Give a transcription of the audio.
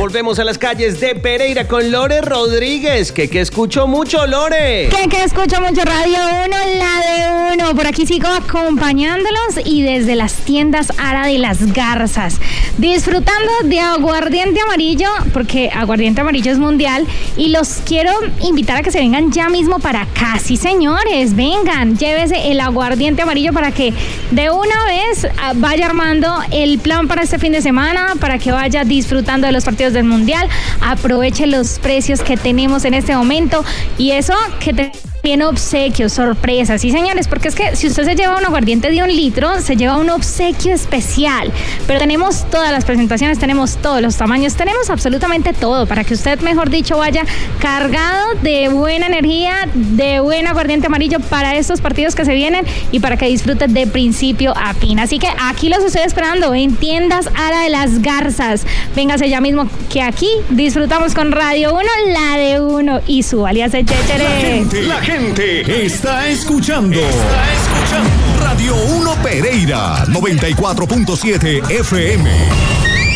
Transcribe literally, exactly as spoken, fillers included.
volvemos a las calles de Pereira con Lore Rodríguez. Que que escucho mucho, Lore. Que que escucho mucho, Radio Uno, la de uno. Por aquí sigo acompañándolos y desde las tiendas Ara de las Garzas, disfrutando de aguardiente amarillo, porque aguardiente amarillo es mundial, y los quiero invitar a que se vengan ya mismo para acá. Sí, señores, vengan, llévese el aguardiente amarillo para que de una vez vaya armando el plan para este fin de semana, para que vaya disfrutando de los partidos del mundial. Aproveche los precios que tenemos en este momento y eso que te tiene obsequios, sorpresas, sí señores, porque es que si usted se lleva un aguardiente de un litro, se lleva un obsequio especial, pero tenemos todas las presentaciones, tenemos todos los tamaños, tenemos absolutamente todo, para que usted, mejor dicho, vaya cargado de buena energía, de buen aguardiente amarillo para estos partidos que se vienen y para que disfrute de principio a fin. Así que aquí los estoy esperando en tiendas Ara de las Garzas. Véngase ya mismo, que aquí disfrutamos con Radio Uno, la de uno, y su alias de Chéchere. La gente, la gente está escuchando. Está escuchando Radio Uno Pereira, noventa y cuatro punto siete F M.